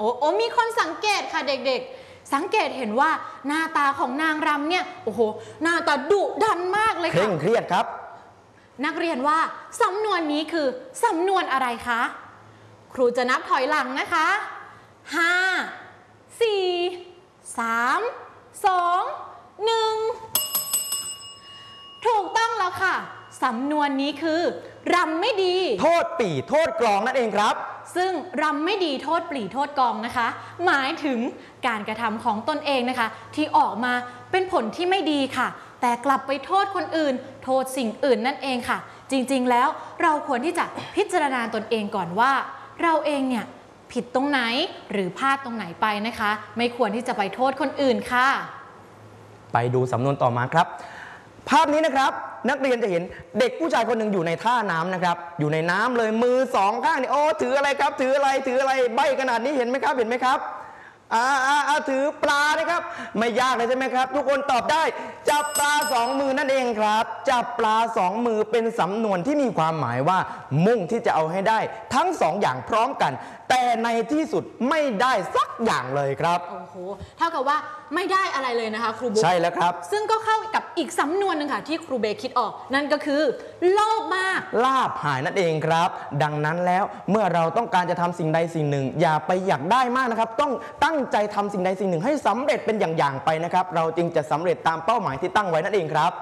โอ้มีคนสังเกตค่ะเด็กๆสังเกตเห็นว่าหน้าตาของนางรำเนี่ยโอ้โหหน้าตาดุดันมากเลยค่ะเคร่งเครียดครับนักเรียนว่าสำนวนนี้คือสำนวนอะไรคะครูจะนับถอยหลังนะคะ5 4 3 2 1ถูกต้องแล้วค่ะสำนวนนี้คือรำไม่ดีโทษปี่ โทษกลองนั่นเองครับซึ่งรำไม่ดีโทษปลี่โทษกองนะคะหมายถึงการกระทำของตนเองนะคะที่ออกมาเป็นผลที่ไม่ดีค่ะแต่กลับไปโทษคนอื่นโทษสิ่งอื่นนั่นเองค่ะจริงๆแล้วเราควรที่จะพิจารณาตนเองก่อนว่าเราเองเนี่ยผิดตรงไหนหรือพลาดตรงไหนไปนะคะไม่ควรที่จะไปโทษคนอื่นค่ะไปดูสำนวนต่อมาครับภาพนี้นะครับนักเรียนจะเห็นเด็กผู้ชายคนหนึ่งอยู่ในท่าน้ำนะครับอยู่ในน้ำเลยมือสองข้างนี่โอ้ถืออะไรครับถืออะไรใบขนาดนี้เห็นไหมครับถือปลานะครับไม่ยากเลยใช่ไหมครับทุกคนตอบได้จับปลาสองมือนั่นเองครับจับปลาสองมือเป็นสำนวนที่มีความหมายว่ามุ่งที่จะเอาให้ได้ทั้งสองอย่างพร้อมกันแต่ในที่สุดไม่ได้สักอย่างเลยครับโอ้โหเท่ากับว่าไม่ได้อะไรเลยนะคะครูบุ๊กใช่แล้วครับซึ่งก็เข้ากับอีกสำนวนหนึ่งค่ะที่ครูเบคิดออกนั่นก็คือโลภมากลาภหายนั่นเองครับดังนั้นแล้วเมื่อเราต้องการจะทำสิ่งใดสิ่งหนึ่งอย่าไปอยากได้มากนะครับต้องตั้งใจทำสิ่งใดสิ่งหนึ่งให้สำเร็จเป็นอย่างๆไปนะครับเราจึงจะสำเร็จตามเป้าหมายที่ตั้งไว้นั่นเองครับ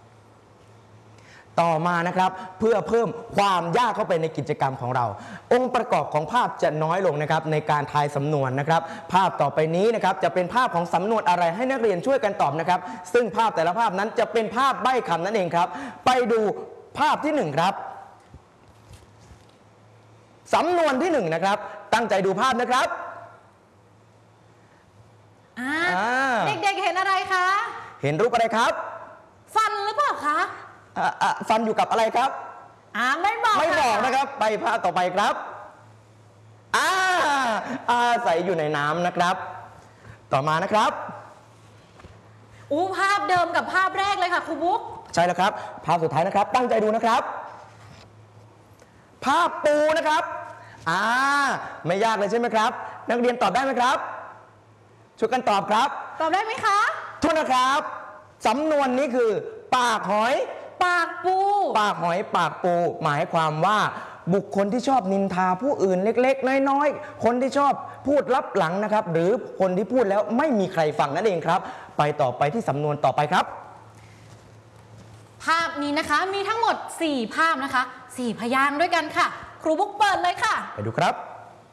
ต่อมานะครับเพื่อเพิ่มความยากเข้าไปในกิจกรรมของเราองค์ประกอบของภาพจะน้อยลงนะครับในการทายสำนวนนะครับภาพต่อไปนี้นะครับจะเป็นภาพของสำนวนอะไรให้นักเรียนช่วยกันตอบนะครับซึ่งภาพแต่ละภาพนั้นจะเป็นภาพใบ้คำนั่นเองครับไปดูภาพที่1ครับสำนวนที่1นะครับตั้งใจดูภาพนะครับเด็กๆเห็นอะไรคะเห็นรูปอะไรครับฟันหรือเปล่าคะฟันอยู่กับอะไรครับไม่บอกนะครับไปภาพต่อไปครับอาศัยอยู่ในน้ำนะครับต่อมานะครับภาพเดิมกับภาพแรกเลยค่ะครูบุ๊กใช่แล้วครับภาพสุดท้ายนะครับตั้งใจดูนะครับภาพปูนะครับไม่ยากเลยใช่ไหมครับนักเรียนตอบได้ไหมครับช่วยกันตอบครับตอบได้ไหมคะโทษนะครับสำนวนนี้คือปากหอยปากปูปากหอยปากปูหมายความว่าบุคคลที่ชอบนินทาผู้อื่นเล็กๆน้อยๆคนที่ชอบพูดลับหลังนะครับหรือคนที่พูดแล้วไม่มีใครฟังนั่นเองครับไปต่อไปที่สำนวนต่อไปครับภาพนี้นะคะมีทั้งหมด4ภาพนะคะ4พยางค์ด้วยกันค่ะครูบุ๊กเปิดเลยค่ะไปดูครับ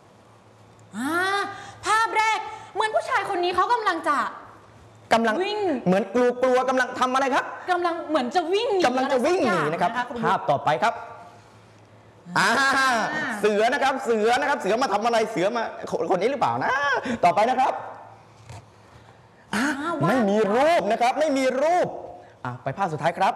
ภาพแรกเหมือนผู้ชายคนนี้เขากำลังวิ่งเหมือนกลัวกำลังทำอะไรครับกำลังเหมือนจะวิ่งหนีนะครับภาพต่อไปครับเสือนะครับเสือมาทำอะไรเสือมาคนนี้หรือเปล่านะต่อไปนะครับไม่มีรูปนะครับไม่มีรูปไปภาพสุดท้ายครับ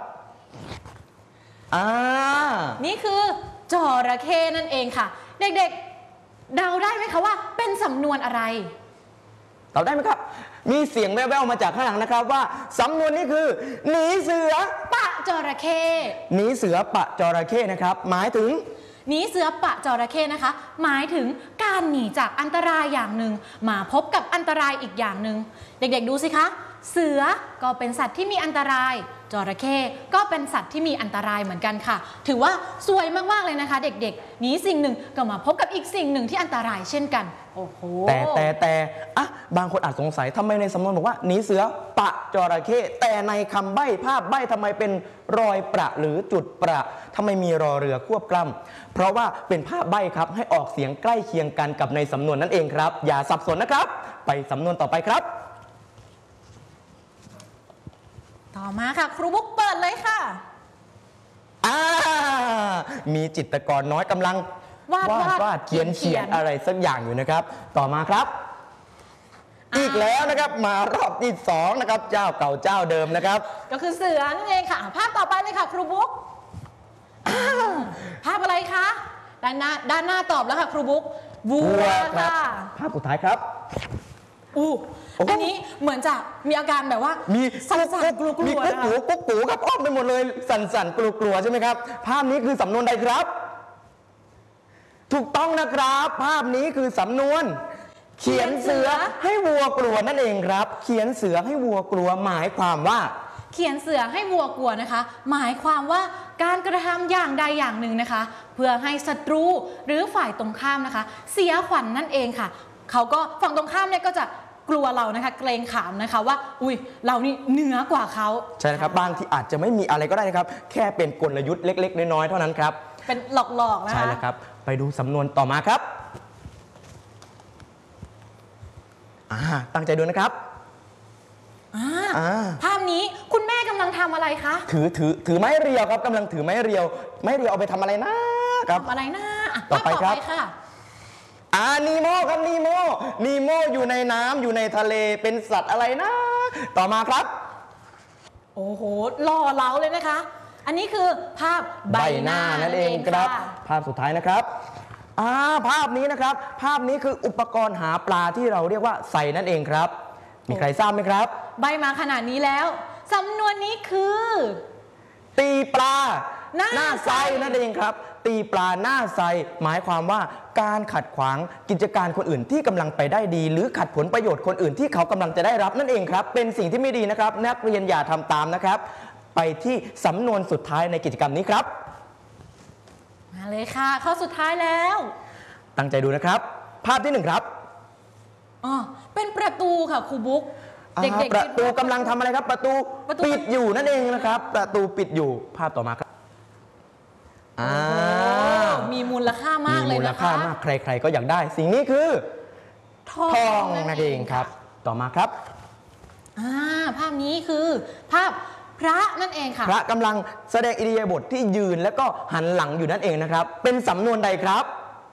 นี่คือจระเข้นั่นเองค่ะเด็กๆเดาได้ไหมคะว่าเป็นสำนวนอะไรตอบได้ไหมครับมีเสียงแว่วๆมาจากข้างหลังนะครับว่าสำนวนนี้คือหนีเสือปะจระเข้หนีเสือปะจระเข้นะครับหมายถึงหนีเสือปะจระเข้นะคะหมายถึงการหนีจากอันตรายอย่างหนึ่งมาพบกับอันตรายอีกอย่างหนึ่งเด็กๆดูสิคะเสือก็เป็นสัตว์ที่มีอันตรายจระเข้ก็เป็นสัตว์ที่มีอันตรายเหมือนกันค่ะถือว่าสวยมากๆเลยนะคะเด็กๆหนีสิ่งหนึ่งก็มาพบกับอีกสิ่งหนึ่งที่อันตรายเช่นกันโอ้โหแต่บางคนอาจสงสัยทำไมในสำนวนบอกว่าหนีเสือปะจระเข้แต่ในคำใบ้ภาพใบ้ทำไมเป็นรอยประหรือจุดประทำไมมีรอเรือควบกล้ำเพราะว่าเป็นภาพใบ้ครับให้ออกเสียงใกล้เคียงกันกับในสำนวนนั่นเองครับอย่าสับสนนะครับไปสำนวนต่อไปครับต่อมาค่ะครูบุ๊กเปิดเลยค่ะมีจิตรกรน้อยกำลังวาดเขียนอะไรสักอย่างอยู่นะครับต่อมาครับอีกแล้วนะครับมารอบที่2นะครับเจ้าเก่าเจ้าเดิมนะครับก็คือเสือนั่นเองค่ะภาพต่อไปเลยค่ะครูบุ๊กภาพอะไรคะด้านหน้าตอบแล้วค่ะครูบุ๊กวัวค่ะภาพสุดท้ายครับอันนี้เหมือนจะมีอาการแบบว่ามีสั่นๆกลัวๆมีกุ๊กกูครับอ้อมไปหมดเลยสั่นๆกลัวๆใช่ไหมครับภาพนี้คือสำนวนใดครับถูกต้องนะครับภาพนี้คือสำนวนเขียนเสือให้วัวกลัวนั่นเองครับเขียนเสือให้วัวกลัวหมายความว่าเขียนเสือให้วัวกลัวนะคะหมายความว่าการกระทำอย่างใดอย่างหนึ่งนะคะเพื่อให้ศัตรูหรือฝ่ายตรงข้ามนะคะเสียขวัญ นั่นเองค่ะเขาก็ฝั่งตรงข้ามเนี่ยก็จะกลัวเรานะคะเกรงขามนะคะว่าอุ้ยเรานี่เหนือกว่าเขาใช่นะครับบางที่อาจจะไม่มีอะไรก็ได้นะครับแค่เป็นกลยุทธ์เล็กๆน้อยๆเท่านั้นครับเป็นหลอกๆนะคะใช่แล้วครับไปดูสำนวนต่อมาครับตั้งใจดูนะครับภาพนี้คุณแม่กำลังทำอะไรคะถือไม้เรียวครับกำลังถือไม้เรียวเอาไปทำอะไรนะครับทำอะไรนะต่อไปครับค่ะนีโมครับนีโมอยู่ในน้ำอยู่ในทะเลเป็นสัตว์อะไรนะต่อมาครับโอ้โหหล่อเหลาเลยนะคะอันนี้คือภาพใบหน้านั่นเองครับภาพสุดท้ายนะครับภาพนี้นะครับภาพนี้คืออุปกรณ์หาปลาที่เราเรียกว่าไซนั่นเองครับมีใครทราบไหมครับใบมาขนาดนี้แล้วสำนวนนี้คือตีปลาหน้าไซนั่นเองครับตีปลาหน้าไซหมายความว่าการขัดขวางกิจการคนอื่นที่กำลังไปได้ดีหรือขัดผลประโยชน์คนอื่นที่เขากำลังจะได้รับนั่นเองครับเป็นสิ่งที่ไม่ดีนะครับนักเรียนอย่าทำตามนะครับไปที่สำนวนสุดท้ายในกิจกรรมนี้ครับมาเลยค่ะข้อสุดท้ายแล้วตั้งใจดูนะครับภาพที่1ครับเป็นประตูค่ะครูบุ๊กเด็กๆประตูกำลังทำอะไรครับประตูปิดอยู่นั่นเองนะครับประตูปิดอยู่ภาพต่อมาครับมีมูลค่ามากเลยนะคะมีมูลค่ามากใครๆก็อยากได้สิ่งนี้คือทองนั่นเองครับต่อมาครับภาพนี้คือภาพพระนั่นเองค่ะพระกำลังแสดงอิริยาบถที่ยืนแล้วก็หันหลังอยู่นั่นเองนะครับเป็นสำนวนใดครับ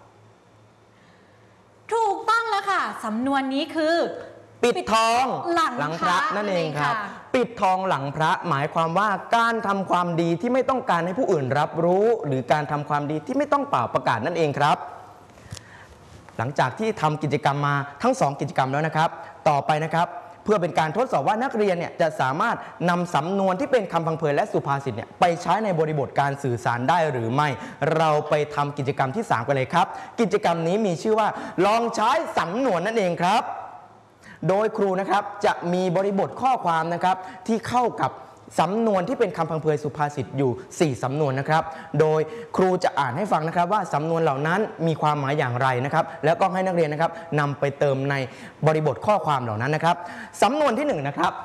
ถูกต้องแล้วค่ะสำนวนนี้คือปิดทองหลังพระนั่นเองครับปิดทองหลังพระหมายความว่าการทำความดีที่ไม่ต้องการให้ผู้อื่นรับรู้หรือการทำความดีที่ไม่ต้องเป่าประกาศนั่นเองครับหลังจากที่ทำกิจกรรมมาทั้ง2กิจกรรมแล้วนะครับต่อไปนะครับเพื่อเป็นการทดสอบว่านักเรียนเนี่ยจะสามารถนำสำนวนที่เป็นคำพังเพยและสุภาษิตเนี่ยไปใช้ในบริบทการสื่อสารได้หรือไม่เราไปทำกิจกรรมที่3กันเลยครับกิจกรรมนี้มีชื่อว่าลองใช้สำนวนนั่นเองครับโดยครูนะครับจะมีบริบทข้อความนะครับที่เข้ากับสำนวนที่เป็นคำพังเพยสุภาษิตอยู่4สำนวนนะครับโดยครูจะอ่านให้ฟังนะครับว่าสำนวนเหล่านั้นมีความหมายอย่างไรนะครับแล้วก็ให้นักเรียนนะครับนำไปเติมในบริบทข้อความเหล่านั้นนะครับสำนวนที่1นะครับ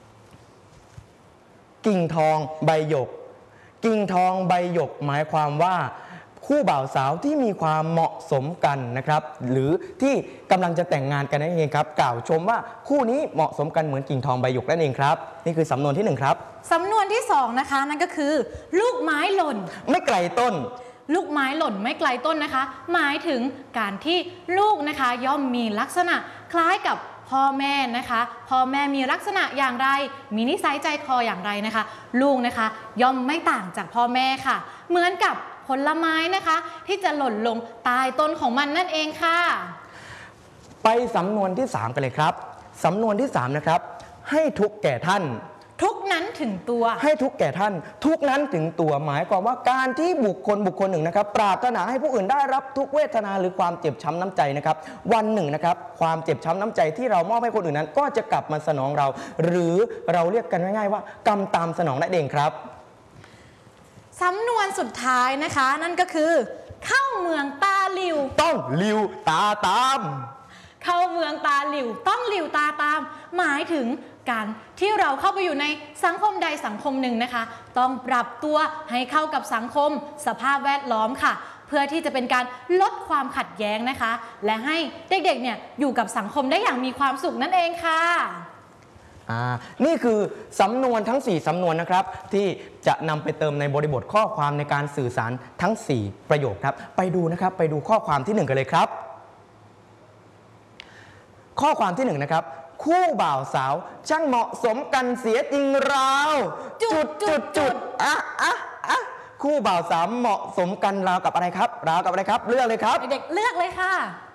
กิ่งทองใบหยกกิ่งทองใบหยกหมายความว่าคู่บ่าวสาวที่มีความเหมาะสมกันนะครับหรือที่กำลังจะแต่งงานกันนั่นเองครับกล่าวชมว่าคู่นี้เหมาะสมกันเหมือนกิ่งทองใบหยกนั่นเองครับนี่คือสำนวนที่1ครับสำนวนที่2นะคะนั่นก็คือลูกไม้หล่นไม่ไกลต้นลูกไม้หล่นไม่ไกลต้นนะคะหมายถึงการที่ลูกนะคะย่อมมีลักษณะคล้ายกับพ่อแม่นะคะพ่อแม่มีลักษณะอย่างไรมีนิสัยใจคออย่างไรนะคะลูกนะคะย่อมไม่ต่างจากพ่อแม่ค่ะเหมือนกับผลไม้นะคะที่จะหล่นลงใต้ต้นของมันนั่นเองค่ะไปสำนวนที่3กันเลยครับสำนวนที่3นะครับให้ทุกแก่ท่านทุกนั้นถึงตัวให้ทุกแก่ท่านทุกนั้นถึงตัวหมายความว่าการที่บุคคลหนึ่งนะครับปรารถนาให้ผู้อื่นได้รับทุกเวทนาหรือความเจ็บช้ำน้ำใจนะครับวันหนึ่งนะครับความเจ็บช้ำน้ำใจที่เรามอบให้คนอื่นนั้นก็จะกลับมาสนองเราหรือเราเรียกกันง่ายๆว่ากรรมตามสนองนั่นเองครับสำนวนสุดท้ายนะคะนั่นก็คือเข้าเมืองตาหลิวต้องหลิวตาตามเข้าเมืองตาหลิวต้องหลิวตาตามหมายถึงการที่เราเข้าไปอยู่ในสังคมใดสังคมหนึ่งนะคะต้องปรับตัวให้เข้ากับสังคมสภาพแวดล้อมค่ะเพื่อที่จะเป็นการลดความขัดแย้งนะคะและให้เด็กๆเนี่ยอยู่กับสังคมได้อย่างมีความสุขนั่นเองค่ะนี่คือสำนวนทั้ง4สำนวนนะครับที่จะนำไปเติมในบริบทข้อความในการสื่อสารทั้ง4ประโยคครับไปดูนะครับไปดูข้อความที่1กันเลยครับข้อความที่1นะครับคู่บ่าวสาวช่างเหมาะสมกันเสียจริงราวคู่บ่าวสาวเหมาะสมกันราวกับอะไรครับราวกับอะไรครับเลือกเลยครับเด็กเลือกเลยค่ะ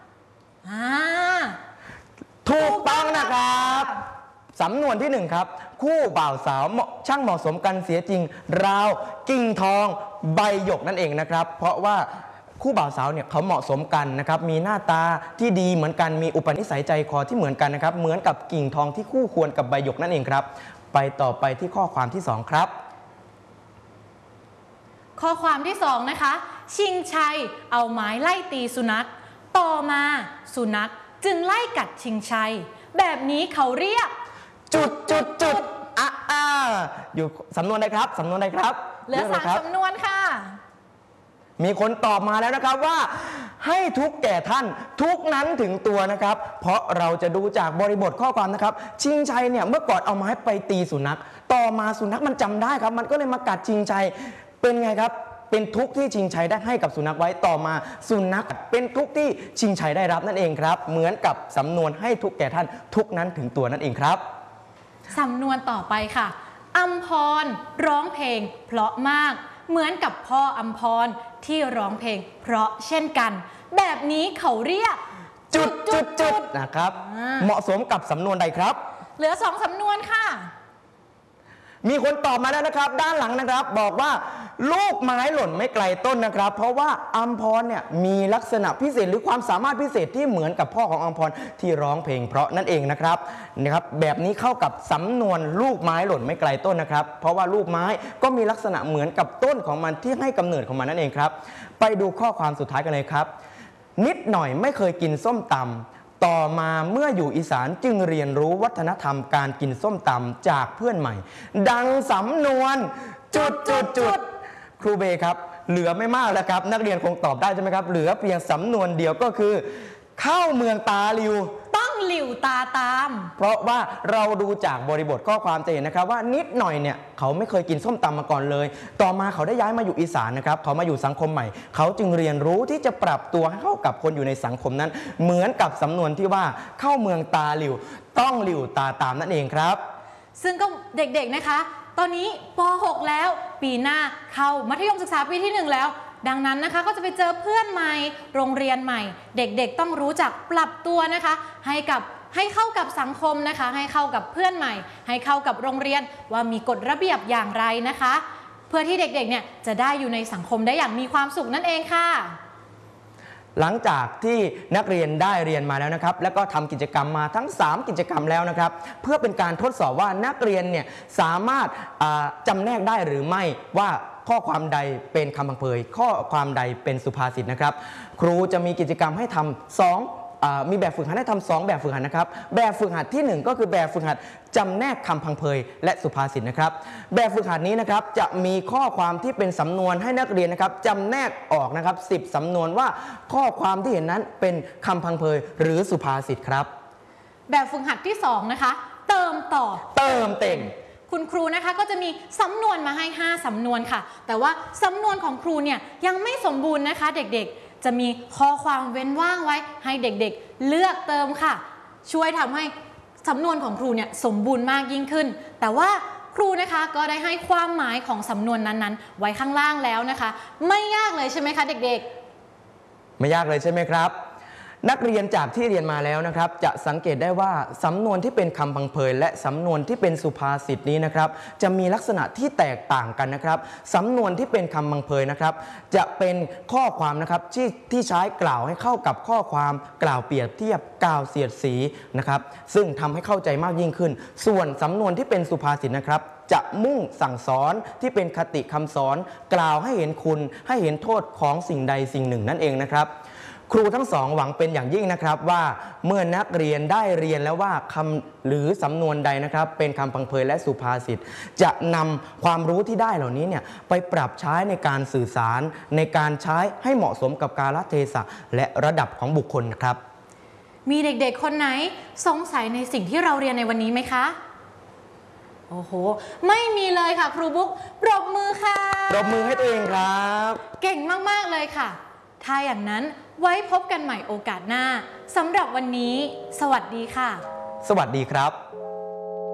ถูกต้องนะครับสำนวนที่1ครับคู่บ่าวสาวช่างเหมาะสมกันเสียจริงราวกิ่งทองใบหยกนั่นเองนะครับเพราะว่าคู่บ่าวสาวเนี่ยเขาเหมาะสมกันนะครับมีหน้าตาที่ดีเหมือนกันมีอุปนิสัยใจคอที่เหมือนกันนะครับเหมือนกับกิ่งทองที่คู่ควรกับใบหยกนั่นเองครับไปต่อไปที่ข้อความที่2ครับข้อความที่2นะคะชิงชัยเอาไม้ไล่ตีสุนัขต่อมาสุนัขจึงไล่กัดชิงชัยแบบนี้เขาเรียกจุดอยู่สำนวนใดครับสำนวนใดครับเหลือ3สำนวนค่ะมีคนตอบมาแล้วนะครับว่าให้ทุกแก่ท่านทุกนั้นถึงตัวนะครับเพราะเราจะดูจากบริบทข้อความนะครับชิงชัยเนี่ยเมื่อก่อนเอาไม้ไปตีสุนัขต่อมาสุนัขมันจำได้ครับมันก็เลยมากัดชิงชัยเป็นไงครับเป็นทุกข์ที่ชิงชัยได้ให้กับสุนัขไว้ต่อมาสุนัขเป็นทุกข์ที่ชิงชัยได้รับนั่นเองครับเหมือนกับสำนวนให้ทุกแก่ท่านทุกนั้นถึงตัวนั่นเองครับสำนวนต่อไปค่ะอัมพรร้องเพลงเพราะมากเหมือนกับพ่ออัมพรที่ร้องเพลงเพราะเช่นกันแบบนี้เขาเรียกจุดนะครับเหมาะสมกับสำนวนใดครับเหลือ2สำนวนค่ะมีคนตอบมาแล้วนะครับด้านหลังนะครับบอกว่าลูกไม้หล่นไม่ไกลต้นนะครับเพราะว่าอัมพรเนี่ยมีลักษณะพิเศษหรือความสามารถพิเศษที่เหมือนกับพ่อของอัมพรที่ร้องเพลงเพราะนั่นเองนะครับแบบนี้เข้ากับสำนวนลูกไม้หล่นไม่ไกลต้นนะครับเพราะว่าลูกไม้ก็มีลักษณะเหมือนกับต้นของมันที่ให้กำเนิดของมันนั่นเองครับไปดูข้อความสุดท้ายกันเลยครับนิดหน่อยไม่เคยกินส้มตำต่อมาเมื่ออยู่อีสานจึงเรียนรู้วัฒนธรรมการกินส้มตำจากเพื่อนใหม่ดังสำนวนจุดครูเบครับเหลือไม่มากแล้วครับนักเรียนคงตอบได้ใช่ไหมครับเหลือเพียงสำนวนเดียวก็คือเข้าเมืองตาหลิวต้องหลิวตาตามเพราะว่าเราดูจากบริบทข้อความจะเห็นนะครับว่านิดหน่อยเนี่ยเขาไม่เคยกินส้มตำมาก่อนเลยต่อมาเขาได้ย้ายมาอยู่อีสานนะครับเขามาอยู่สังคมใหม่เขาจึงเรียนรู้ที่จะปรับตัวให้เข้ากับคนอยู่ในสังคมนั้นเหมือนกับสำนวนที่ว่าเข้าเมืองตาหลิวต้องหลิวตาตามนั่นเองครับซึ่งก็เด็กๆนะคะตอนนี้ป .6 แล้วปีหน้าเข้ามัธยมศึกษาปีที่1แล้วดังนั้นนะคะก็จะไปเจอเพื่อนใหม่โรงเรียนใหม่เด็กๆต้องรู้จักปรับตัวนะคะให้เข้ากับสังคมนะคะให้เข้ากับเพื่อนใหม่ให้เข้ากับโรงเรียนว่ามีกฎระเบียบอย่างไรนะคะเพื่อที่เด็กๆเนี่ยจะได้อยู่ในสังคมได้อย่างมีความสุขนั่นเองค่ะหลังจากที่นักเรียนได้เรียนมาแล้วนะครับแล้วก็ทำกิจกรรมมาทั้ง3กิจกรรมแล้วนะครับเพื่อเป็นการทดสอบว่านักเรียนเนี่ยสามารถจำแนกได้หรือไม่ว่าข้อความใดเป็นคำพังเพยข้อความใดเป็นสุภาษิตนะครับครูจะมีกิจกรรมให้ทำมีแบบฝึกหัดให้ทำ2แบบฝึกหัดนะครับแบบฝึกหัดที่1ก็คือแบบฝึกหัดจำแนกคำพังเพยและสุภาษิตนะครับแบบฝึกหัดนี้นะครับจะมีข้อความที่เป็นสำนวนให้นักเรียนนะครับจำแนกออกนะครับ10สำนวนว่าข้อความที่เห็นนั้นเป็นคำพังเพยหรือสุภาษิตครับแบบฝึกหัดที่2นะคะเติมต่อเติมเต็มคุณครูนะคะก็จะมีสำนวนมาให้5สำนวนค่ะแต่ว่าสำนวนของครูเนี่ยยังไม่สมบูรณ์นะคะเด็กๆจะมีข้อความเว้นว่างไว้ให้เด็กๆเลือกเติมค่ะช่วยทำให้สำนวนของครูเนี่ยสมบูรณ์มากยิ่งขึ้นแต่ว่าครูนะคะก็ได้ให้ความหมายของสำนวนนั้นๆไว้ข้างล่างแล้วนะคะไม่ยากเลยใช่ไหมคะเด็กๆไม่ยากเลยใช่ไหมครับนักเรียนจากที่เรียนมาแล้วนะครับจะสังเกตได้ว่าสำนวนที่เป็นคำพังเพยและสำนวนที่เป็นสุภาษิตนี้นะครับจะมีลักษณะที่แตกต่างกันนะครับสำนวนที่เป็นคำพังเพยนะครับจะเป็นข้อความนะครับที่ใช้กล่าวให้เข้ากับข้อความกล่าวเปรียบเทียบกล่าวเสียดสีนะครับซึ่งทำให้เข้าใจมากยิ่งขึ้นส่วนสำนวนที่เป็นสุภาษิตนะครับจะมุ่งสั่งสอนที่เป็นคติคำสอนกล่าวให้เห็นคุณให้เห็นโทษของสิ่งใดสิ่งหนึ่งนั่นเองนะครับครูทั้งสองหวังเป็นอย่างยิ่งนะครับว่าเมื่อนักเรียนได้เรียนแล้วว่าคำหรือสำนวนใดนะครับเป็นคำพังเพยและสุภาษิตจะนำความรู้ที่ได้เหล่านี้เนี่ยไปปรับใช้ในการสื่อสารในการใช้ให้เหมาะสมกับกาลเทศะและระดับของบุคคลครับมีเด็กๆคนไหนสงสัยในสิ่งที่เราเรียนในวันนี้ไหมคะโอ้โหไม่มีเลยค่ะครูบุ๊กปรบมือค่ะปรบมือให้ตัวเองครับเก่งมากๆเลยค่ะถ้าอย่างนั้นไว้พบกันใหม่โอกาสหน้าสำหรับวันนี้สวัสดีค่ะสวัสดีครับ